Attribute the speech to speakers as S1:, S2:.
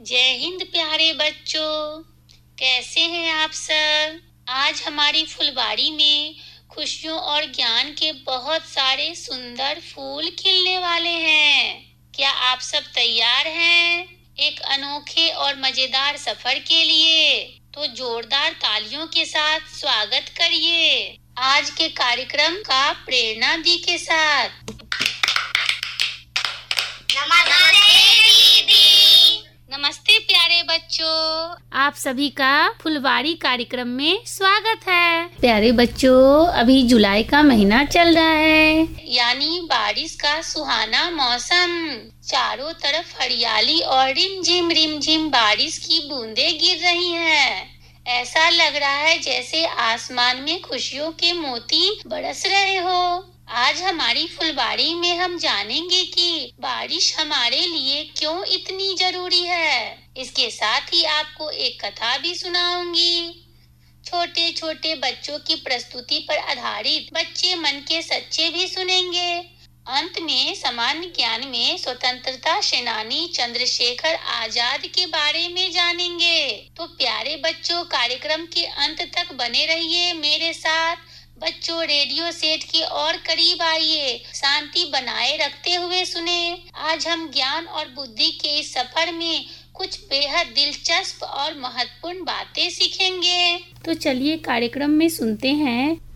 S1: जय हिंद प्यारे बच्चों, कैसे हैं आप सब। आज हमारी फुलवारी में खुशियों और ज्ञान के बहुत सारे सुंदर फूल खिलने वाले हैं। क्या आप सब तैयार हैं एक अनोखे और मजेदार सफर के लिए? तो जोरदार तालियों के साथ स्वागत करिए आज के कार्यक्रम का प्रेरणा दी के साथ। नमस्ते प्यारे बच्चों, आप सभी का फुलवारी कार्यक्रम में स्वागत है। प्यारे बच्चों, अभी जुलाई का महीना चल रहा है, यानी बारिश का सुहाना मौसम। चारों तरफ हरियाली और रिमझिम बारिश की बूंदें गिर रही हैं। ऐसा लग रहा है जैसे आसमान में खुशियों के मोती बरस रहे हो। आज हमारी फुलवारी में हम जानेंगे कि बारिश हमारे लिए क्यों इतनी जरूरी है। इसके साथ ही आपको एक कथा भी सुनाऊंगी। छोटे छोटे बच्चों की प्रस्तुति पर आधारित बच्चे मन के सच्चे भी सुनेंगे। अंत में सामान्य ज्ञान में स्वतंत्रता सेनानी चंद्रशेखर आजाद के बारे में जानेंगे। तो प्यारे बच्चों, कार्यक्रम के अंत तक बने रहिए मेरे साथ। बच्चों, रेडियो सेट के और करीब आइए, शांति बनाए रखते हुए सुने। आज हम ज्ञान और बुद्धि के इस सफर में कुछ बेहद दिलचस्प और महत्वपूर्ण बातें सीखेंगे। तो चलिए कार्यक्रम में सुनते हैं